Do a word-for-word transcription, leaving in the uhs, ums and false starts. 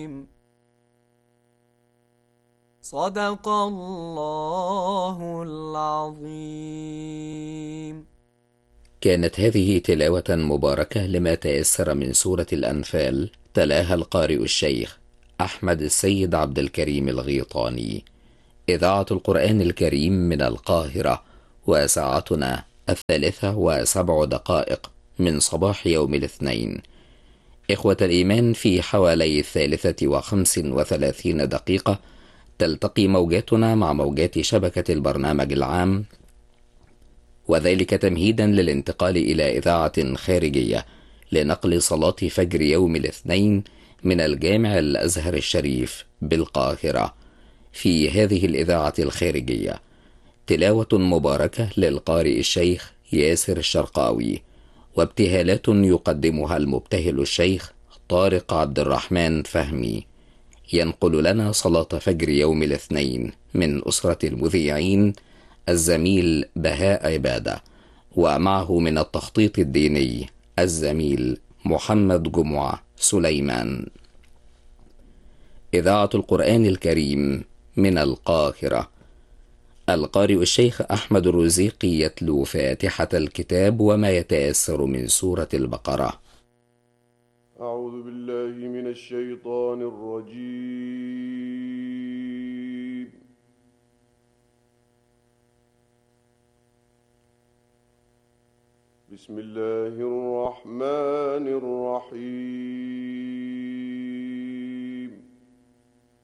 صدق الله العظيم. كانت هذه تلاوة مباركة لما تيسر من سورة الأنفال، تلاها القارئ الشيخ أحمد السيد عبد الكريم الغيطاني. إذاعة القرآن الكريم من القاهرة، وساعتنا الثالثة وسبع دقائق من صباح يوم الاثنين. إخوة الإيمان، في حوالي الثالثة وخمس وثلاثين دقيقة تلتقي موجاتنا مع موجات شبكة البرنامج العام، وذلك تمهيدا للانتقال إلى إذاعة خارجية لنقل صلاة فجر يوم الاثنين من الجامع الأزهر الشريف بالقاهرة. في هذه الإذاعة الخارجية تلاوة مباركة للقارئ الشيخ ياسر الشرقاوي، وابتهالات يقدمها المبتهل الشيخ طارق عبد الرحمن فهمي، ينقل لنا صلاة فجر يوم الاثنين من أسرة المذيعين الزميل بهاء عبادة، ومعه من التخطيط الديني الزميل محمد جمعة سليمان. إذاعة القرآن الكريم من القاهرة. القارئ الشيخ أحمد الرزيقي يتلو فاتحة الكتاب وما يتيسر من سورة البقرة. أعوذ بالله من الشيطان الرجيم. بسم الله الرحمن الرحيم.